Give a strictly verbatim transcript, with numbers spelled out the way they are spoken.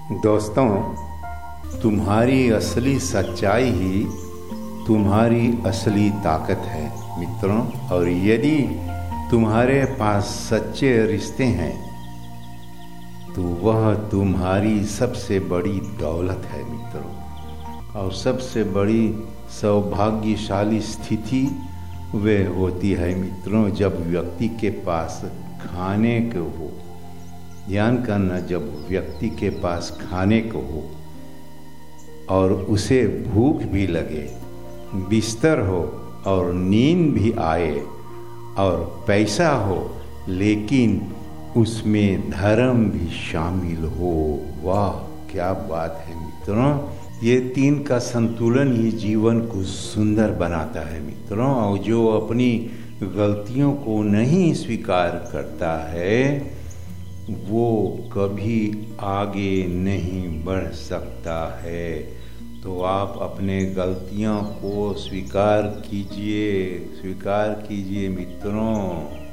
दोस्तों, तुम्हारी असली सच्चाई ही तुम्हारी असली ताकत है मित्रों। और यदि तुम्हारे पास सच्चे रिश्ते हैं तो वह तुम्हारी सबसे बड़ी दौलत है मित्रों। और सबसे बड़ी सौभाग्यशाली स्थिति वह होती है मित्रों जब व्यक्ति के पास खाने को हो। ध्यान करना, जब व्यक्ति के पास खाने को हो और उसे भूख भी लगे, बिस्तर हो और नींद भी आए और पैसा हो लेकिन उसमें धर्म भी शामिल हो। वाह क्या बात है मित्रों। ये तीन का संतुलन ही जीवन को सुंदर बनाता है मित्रों। और जो अपनी गलतियों को नहीं स्वीकार करता है वो कभी आगे नहीं बढ़ सकता है। तो आप अपने गलतियों को स्वीकार कीजिए, स्वीकार कीजिए मित्रों।